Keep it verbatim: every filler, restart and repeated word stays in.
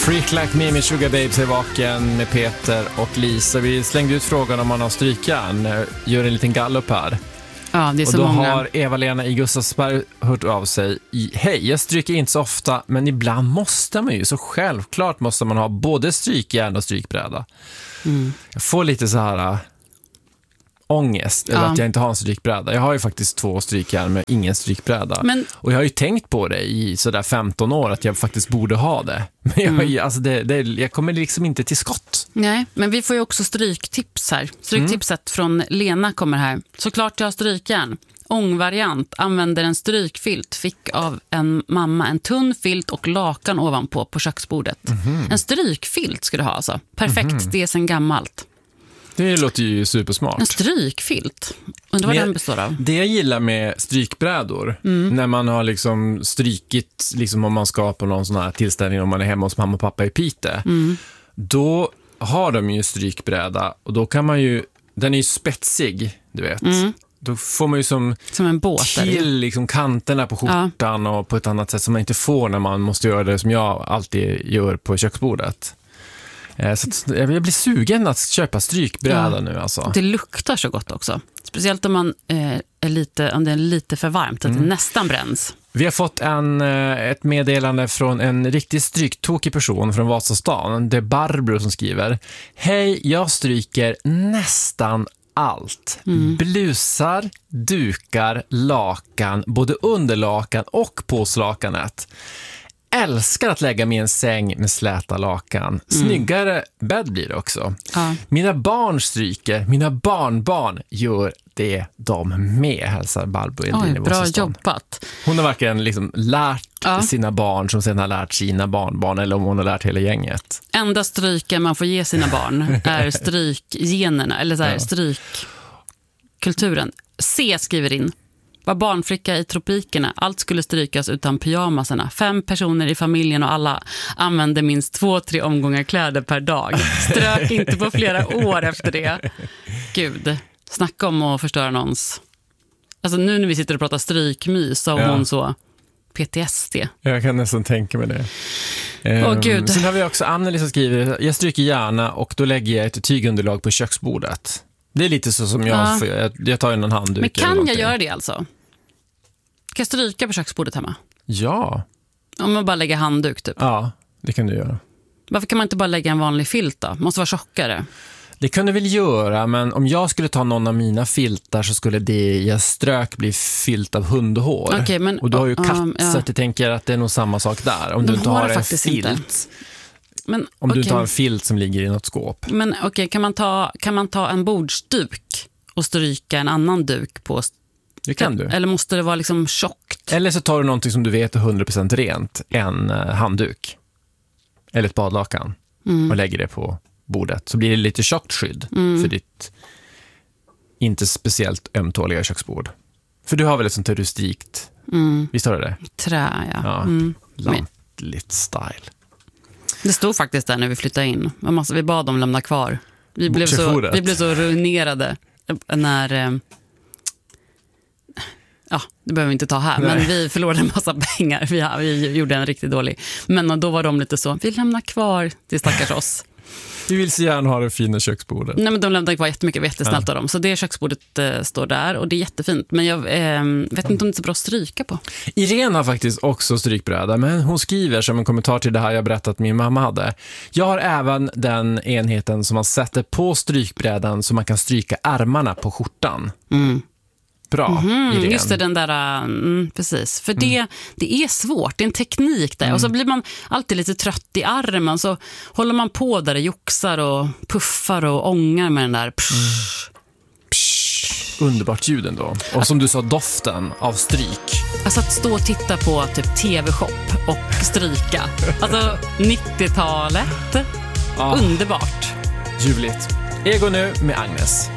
Freak Like Me med Sugar Babes är vaken med Peter och Lisa. Vi slängde ut frågan om man har strykjärn. Gör en liten gallup här. Ja, det är så och då många. har Eva-Lena i Gustavsberg hört av sig i, hej, jag stryker inte så ofta, men ibland måste man ju, så självklart måste man ha både strykjärn och strykbräda. Mm. Jag får lite så här äh, ångest över ja. att jag inte har en strykbräda. Jag har ju faktiskt två strykjärn med ingen strykbräda. Men... Och jag har ju tänkt på det i sådär femton år att jag faktiskt borde ha det. Men jag, mm. alltså det, det, jag kommer liksom inte till skott. Nej, men vi får ju också stryktips här. Stryktipset mm. från Lena kommer här. Såklart jag har strykjärn. Ångvariant, använder en strykfilt, fick av en mamma en tunn filt och lakan ovanpå på köksbordet. Mm-hmm. En strykfilt ska du ha alltså. Perfekt, mm-hmm. det är sen gammalt. Det låter ju supersmart. En strykfilt. Undrar vad den består av. Det jag gillar med strykbrädor, mm. när man har liksom strykit, liksom om man ska på någon sån här tillställning, om man är hemma hos mamma och pappa i Pite, mm. då har de ju strykbräda och då kan man ju, den är ju spetsig, du vet. Mm. Då får man ju som, som en båt till liksom kanterna på skjortan ja. och på ett annat sätt som man inte får när man måste göra det som jag alltid gör på köksbordet. Så jag blir sugen att köpa strykbräda ja. nu alltså. Det luktar så gott också. Speciellt om man eh, är lite, om det är lite för varmt, att mm. det nästan bränns. Vi har fått en, ett meddelande från en riktigt stryktokig person från Vasastan. Det är Barbro som skriver: hej, jag stryker nästan allt. Mm. Blusar, dukar, lakan, både underlakan och påslakanet. Älskar att lägga mig i en säng med släta lakan. Snyggare mm. bädd blir det också. Ja. Mina barn stryker, mina barnbarn gör det de med, hälsar Barbro. Oj, bra jobbat. Hon har verkligen liksom lärt ja. sina barn som sedan har lärt sina barnbarn, eller om hon har lärt hela gänget. Enda stryken man får ge sina barn är strykgenerna, eller så här, ja. strykkulturen. C skriver in: var barnflicka i tropikerna. Allt skulle strykas utan pyjamaserna. Fem personer i familjen och alla använde minst två, tre omgångar kläder per dag. Strök inte på flera år efter det. Gud, snacka om att förstöra någons. Alltså nu när vi sitter och pratar strykmys så har ja. hon så P T S D. Jag kan nästan tänka mig det. Åh oh, gud. Sen har vi också Anneli som skriver: jag stryker gärna och då lägger jag ett tygunderlag på köksbordet. Det är lite så som jag, ja. jag, jag tar in en handduk. Men kan jag göra det alltså? Kan jag stryka på köksbordet hemma? Ja. Om man bara lägger handduk typ? Ja, det kan du göra. Varför kan man inte bara lägga en vanlig filt då? Måste vara tjockare. Det kan du väl göra, men om jag skulle ta någon av mina filtar så skulle det jag strök bli filt av hundhår. Okay, men, och du har ju katt, um, ja. så att jag tänker att det är nog samma sak där. Om De du inte har, har en filt. Inte. Men, om okay. du inte har en filt som ligger i något skåp. Men okej, okay, kan man ta kan man ta en bordsduk och stryka en annan duk på? Det kan du. Eller måste det vara liksom tjockt? Eller så tar du någonting som du vet är hundra procent rent, en handduk eller ett badlakan mm. och lägger det på bordet. Så blir det lite tjockt skydd mm. för ditt inte speciellt ömtåliga köksbord. För du har väl ett sånt här rustikt, mm. visst har du det? Trä, ja. ja mm. Lantligt style. Det stod faktiskt där när vi flyttade in. Vi bad dem lämna kvar. Vi blev, så, vi blev så ruinerade när... Eh, ja, det behöver vi inte ta här. Nej. Men vi förlorade en massa pengar. Vi, vi gjorde en riktigt dålig. Men då var de lite så, vi lämnar kvar till stackars oss. Vi vill så gärna ha det fina köksbordet. Nej, men de lämnade kvar jättemycket, var jättesnällt ja. av dem. Så det köksbordet eh, står där och det är jättefint. Men jag eh, vet inte om det är så bra att stryka på. Irene har faktiskt också strykbräda, men hon skriver som en kommentar till det här jag berättat att min mamma hade. Jag har även den enheten som man sätter på strykbrädan så man kan stryka ärmarna på skjortan. Mm. Bra, mm-hmm, just det, den där, mm, precis. För det, mm. det är svårt, det är en teknik där. Mm. Och så blir man alltid lite trött i armen, så håller man på där och joxar och puffar och ångar med den där. Psh. Mm. Psh. Underbart ljuden då. Och att, som du sa, doften av stryk. Alltså att stå och titta på typ tv-shop och stryka. Alltså nittiotalet. Ah. Underbart. Ljuvligt. Ego nu med Agnes.